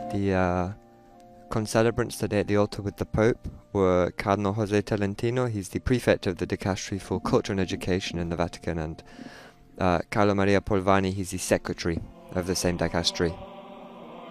The concelebrants today at the altar with the Pope were Cardinal Jose Tolentino. He's the prefect of the Dicastery for Culture and Education in the Vatican, and Carlo Maria Polvani, he's the secretary of the same dicastery.